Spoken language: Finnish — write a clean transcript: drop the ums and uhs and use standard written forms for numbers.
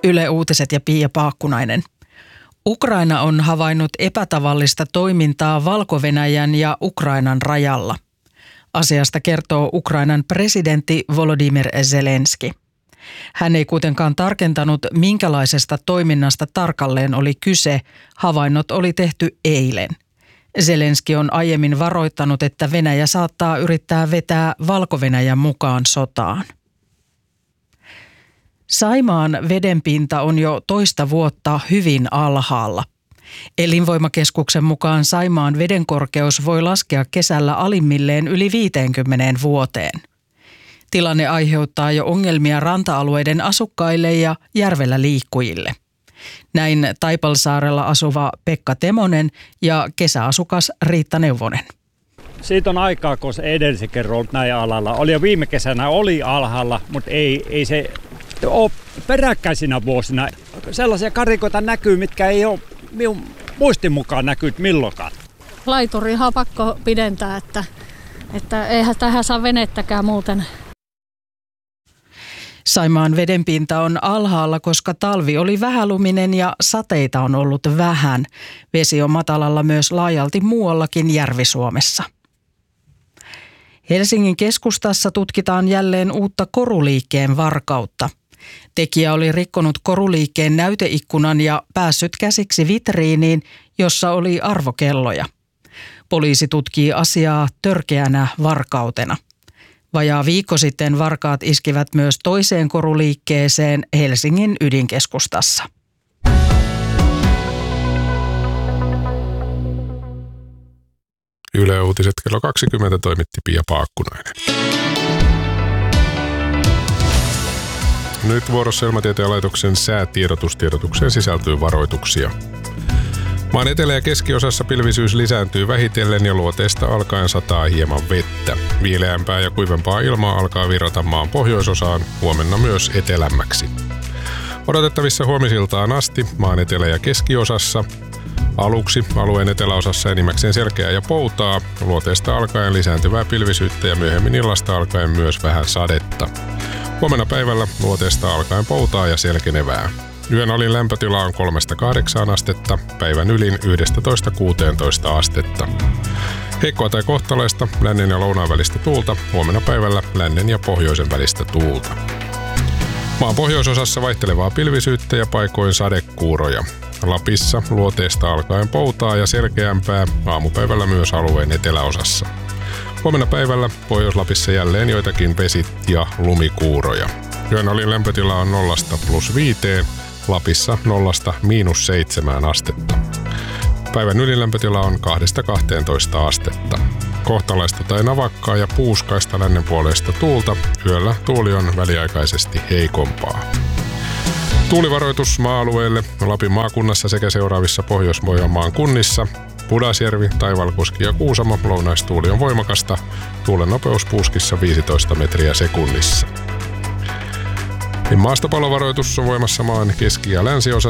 Yle Uutiset ja Pia Paakkunainen. Ukraina on havainnut epätavallista toimintaa Valko-Venäjän ja Ukrainan rajalla. Asiasta kertoo Ukrainan presidentti Volodymyr Zelenski. Hän ei kuitenkaan tarkentanut, minkälaisesta toiminnasta tarkalleen oli kyse. Havainnot oli tehty eilen. Zelenski on aiemmin varoittanut, että Venäjä saattaa yrittää vetää Valko-Venäjän mukaan sotaan. Saimaan vedenpinta on jo toista vuotta hyvin alhaalla. Elinvoimakeskuksen mukaan Saimaan vedenkorkeus voi laskea kesällä alimmilleen yli 50 vuoteen. Tilanne aiheuttaa jo ongelmia ranta-alueiden asukkaille ja järvellä liikkujille. Näin Taipalsaarella asuva Pekka Temonen ja kesäasukas Riitta Neuvonen. Siitä on aikaa, kun se edellisen kerran ollut näin alhaalla. Oli jo viime kesänä alhaalla, mutta ei se ole peräkkäisinä vuosina. Sellaisia karikoita näkyy, mitkä ei ole minun muistin mukaan näkynyt milloinkaan. Laiturihan on pakko pidentää, että eihän tähän saa venettäkään muuten. Saimaan vedenpinta on alhaalla, koska talvi oli vähäluminen ja sateita on ollut vähän. Vesi on matalalla myös laajalti muuallakin Järvi-Suomessa. Helsingin keskustassa tutkitaan jälleen uutta koruliikkeen varkautta. Tekijä oli rikkonut koruliikkeen näyteikkunan ja päässyt käsiksi vitriiniin, jossa oli arvokelloja. Poliisi tutkii asiaa törkeänä varkautena. Vajaa viikko sitten varkaat iskivät myös toiseen koruliikkeeseen Helsingin ydinkeskustassa. Yle Uutiset kello 20 toimitti Pia Paakkunainen. Nyt vuorossa Ilmatieteen laitoksen säätiedotustiedotukseen sisältyy varoituksia. Maan etelä- ja keskiosassa pilvisyys lisääntyy vähitellen ja luoteesta alkaen sataa hieman vettä. Viileämpää ja kuivempaa ilmaa alkaa virrata maan pohjoisosaan, huomenna myös etelämmäksi. Odotettavissa huomisiltaan asti maan etelä- ja keskiosassa. Aluksi alueen eteläosassa enimmäkseen selkeää ja poutaa, luoteesta alkaen lisääntyvää pilvisyyttä ja myöhemmin illasta alkaen myös vähän sadetta. Huomenna päivällä luoteesta alkaen poutaa ja selkenevää. Yön alin lämpötila on 3-8 astetta, päivän ylin 11-16 astetta. Heikkoa tai kohtalaista lännen ja lounaan välistä tuulta, huomenna päivällä lännen ja pohjoisen välistä tuulta. Maan pohjoisosassa vaihtelevaa pilvisyyttä ja paikoin sadekuuroja. Lapissa luoteesta alkaen poutaa ja selkeämpää, aamupäivällä myös alueen eteläosassa. Huomenna päivällä Pohjois-Lapissa jälleen joitakin vesi- ja lumikuuroja. Yön alin lämpötila on 0-+5, Lapissa 0-–7 astetta. Päivän ylilämpötila on 2-12 astetta. Kohtalaista tai navakkaa ja puuskaista lännenpuoleista tuulta, yöllä tuuli on väliaikaisesti heikompaa. Tuulivaroitus maa-alueelle Lapin maakunnassa sekä seuraavissa Pohjois-Pohjanmaan kunnissa. Pudasjärvi, Taivalkoski ja Kuusamo, lounaistuuli on voimakasta, tuulen nopeus puuskissa 15 metriä sekunnissa. Maastopallovaroitus on voimassa maan keski- ja länsiosassa.